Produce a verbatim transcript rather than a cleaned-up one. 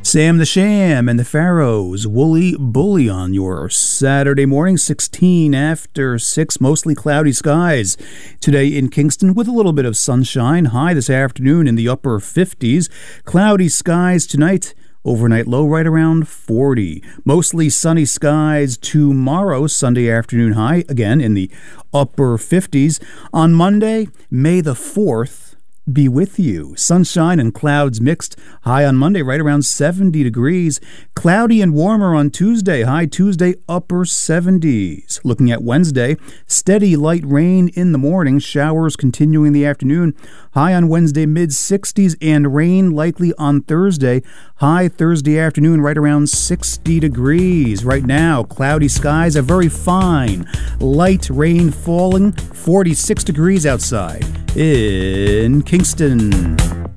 Sam the Sham and the Pharaohs, Woolly Bully on your Saturday morning, sixteen after six, mostly cloudy skies today in Kingston with a little bit of sunshine. High this afternoon in the upper fifties. Cloudy skies tonight. Overnight low right around forty. Mostly sunny skies tomorrow, Sunday afternoon high, again in the upper fifties. On Monday, May the fourth, be with you. Sunshine and clouds mixed. High on Monday right around seventy degrees. Cloudy and warmer on Tuesday. High Tuesday upper seventies. Looking at Wednesday, steady light rain in the morning. Showers continuing in the afternoon. High on Wednesday mid sixties and rain likely on Thursday. High Thursday afternoon right around sixty degrees. Right now, cloudy skies, a very fine light rain falling. forty-six degrees outside in Kingston.